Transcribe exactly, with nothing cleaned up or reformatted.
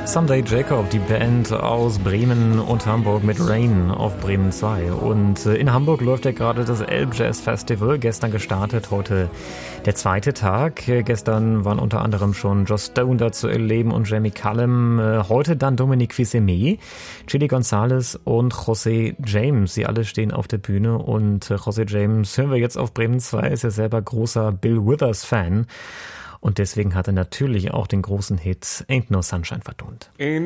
Someday Jacob, die Band aus Bremen und Hamburg mit Rain auf Bremen zwei. Und in Hamburg läuft ja gerade das Elb Jazz Festival, gestern gestartet, heute der zweite Tag. Gestern waren unter anderem schon Joss Stone da zu erleben und Jamie Cullum. Heute dann Dominique Fils-Aimé, Chili Gonzalez und José James. Sie alle stehen auf der Bühne und José James hören wir jetzt auf Bremen zwei, ist ja selber großer Bill Withers-Fan. Und deswegen hat er natürlich auch den großen Hit Ain't No Sunshine vertont. Ain't